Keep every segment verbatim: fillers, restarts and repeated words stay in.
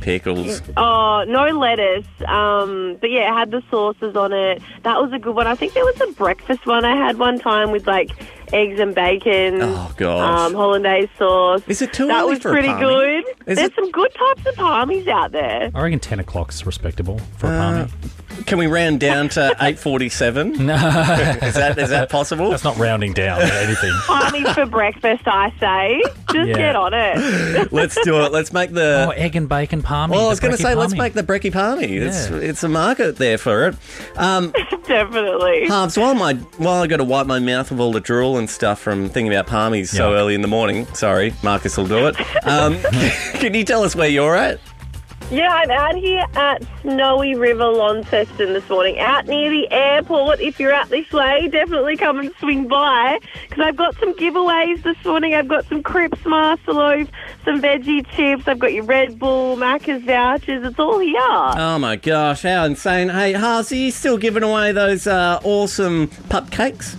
pickles. Oh, no lettuce. Um, but yeah, it had the sauces on it. That was a good one. I think there was a breakfast one I had one time with like eggs and bacon. Oh, gosh. Um, hollandaise sauce. Is it too that early was for a pretty palmy? good. Is There's it- some good types of palmies out there. I reckon ten o'clock's respectable for a Uh, palmy. Can we round down to eight forty-seven? No. Is that is that possible? That's not rounding down to anything. Palmies for breakfast, I say. Just Yeah. get on it. Let's do it. Let's make the... Oh, egg and bacon palmy. Well, I was the going to brekkie say, let's palmy. make the brekkie palmy. It's, Yeah. it's a market there for it. Um, Definitely. Harms, while, my, while I got to wipe my mouth of all the drool and stuff from thinking about palmies so Yeah. early in the morning, sorry, Marcus will do it. Um, can you tell us where you're at? Yeah, I'm out here at Snowy River, Launceston this morning, out near the airport. If you're out this way, definitely come and swing by, because I've got some giveaways this morning. I've got some Crips Master Loaf, some veggie chips, I've got your Red Bull, Macca's vouchers. It's all here. Oh, my gosh, how insane. Hey, Harz, are you still giving away those uh, awesome pupcakes?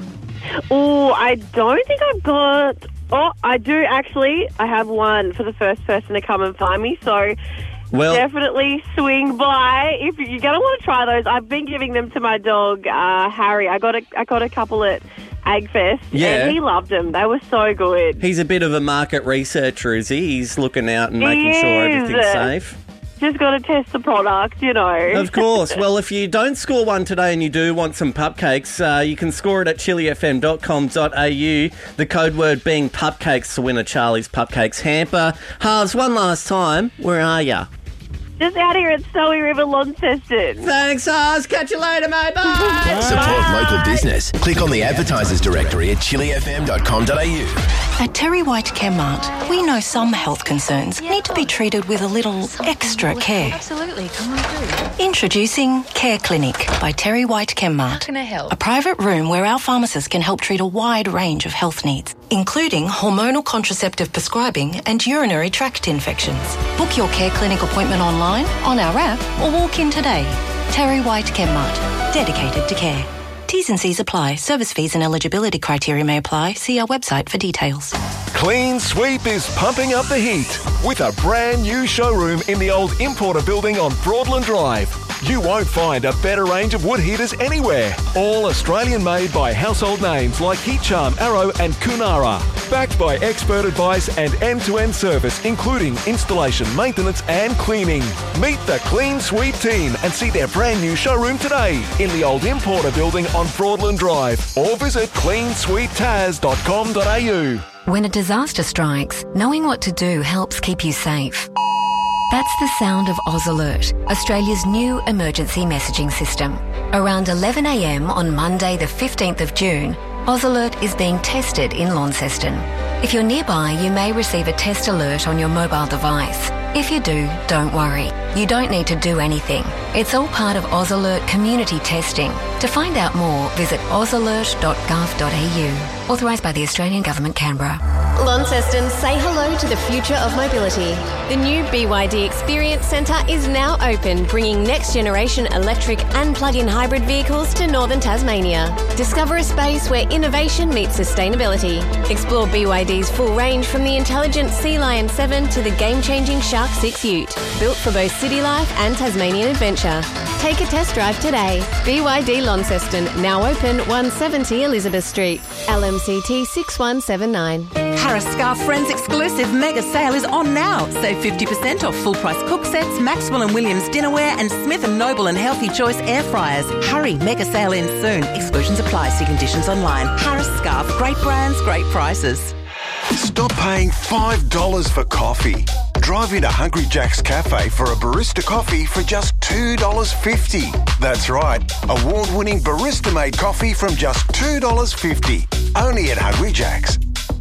Oh, I don't think I've got... Oh, I do actually. I have one for the first person to come and find me, so... Well, Definitely swing by if you're going to want to try those. I've been giving them to my dog, uh, Harry. I got a, I got a couple at Agfest, Yeah. and he loved them. They were so good. he's a bit of a market researcher, is he? He's looking out and He making sure is. everything's safe. Just got to test the product, you know. Of course. Well, if you don't score one today and you do want some pupcakes, uh, you can score it at chili f m dot com dot a u. The code word being pupcakes to win a Charlie's Pupcakes hamper. Harz, one last time, where are ya? Just out here at Snowy River, Launceston. Thanks, Harz. Catch you later, mate. Bye. Support local business. Click on the advertisers directory at chili f m dot com dot a u. At Terry White Chemmart, we know some health concerns need to be treated with a little extra care. Absolutely, come on through. Introducing Care Clinic by Terry White How Chemmart. can I help? A private room where our pharmacists can help treat a wide range of health needs, including hormonal contraceptive prescribing and urinary tract infections. Book your Care Clinic appointment online, on our app, or walk in today. Terry White Chemmart, dedicated to care. T's and C's apply. Service fees and eligibility criteria may apply. See our website for details. Clean Sweep is pumping up the heat with a brand new showroom in the old Importer building on Broadland Drive. You won't find a better range of wood heaters anywhere. All Australian made by household names like Heat Charm, Arrow and Kunara. Backed by expert advice and end-to-end service, including installation, maintenance and cleaning. Meet the Clean Sweep team and see their brand new showroom today in the old Importer building on Broadland Drive, or visit clean sweep taz dot com dot a u. When a disaster strikes, knowing what to do helps keep you safe. That's the sound of Oz Alert, Australia's new emergency messaging system. Around eleven a m on Monday the fifteenth of June, Oz Alert is being tested in Launceston. If you're nearby, you may receive a test alert on your mobile device. If you do, don't worry. You don't need to do anything. It's all part of Oz Alert community testing. To find out more, visit oz alert dot gov dot a u. Authorised by the Australian Government, Canberra. Launceston, say hello to the future of mobility. The new B Y D Experience Centre is now open, bringing next-generation electric and plug-in hybrid vehicles to northern Tasmania. Discover a space where innovation meets sustainability. Explore B Y D's full range from the intelligent Sea Lion seven to the game-changing Shark six Ute, built for both city life and Tasmanian adventure. Take a test drive today. B Y D Launceston, now open one seventy Elizabeth Street. L M C T six one seven nine. Harris Scarf Friends exclusive mega sale is on now. Save fifty percent off full price cook sets, Maxwell and Williams dinnerware and Smith and Noble and Healthy Choice air fryers. Hurry, mega sale ends soon. Exclusions apply. See conditions online. Harris Scarf, great brands, great prices. Stop paying five dollars for coffee. Drive into Hungry Jack's Cafe for a barista coffee for just two dollars fifty. That's right, award-winning barista-made coffee from just two dollars fifty. Only at Hungry Jack's.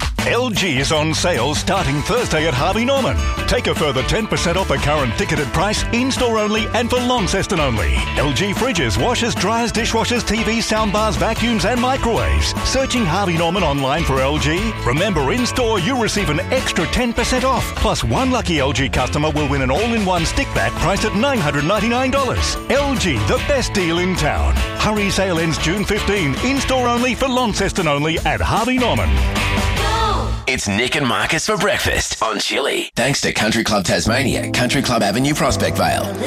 L G is on sale starting Thursday at Harvey Norman. Take a further ten percent off the current ticketed price, in-store only and for Launceston only. L G fridges, washers, dryers, dishwashers, T Vs, soundbars, vacuums and microwaves. Searching Harvey Norman online for L G? Remember, in-store you receive an extra ten percent off. Plus one lucky L G customer will win an all-in-one stick vac priced at nine hundred ninety-nine dollars. L G, the best deal in town. Hurry, sale ends June fifteenth. In-store only for Launceston only at Harvey Norman. It's Nick and Marcus for breakfast on Chili. Thanks to Country Club Tasmania, Country Club Avenue, Prospect Vale.